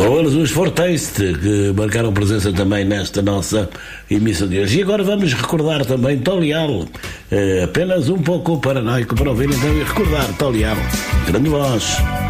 São eles os Fortaste que marcaram presença também nesta nossa emissão de hoje. E agora vamos recordar também Tolial, apenas um pouco paranoico para ouvir então e recordar Tolial, grande voz.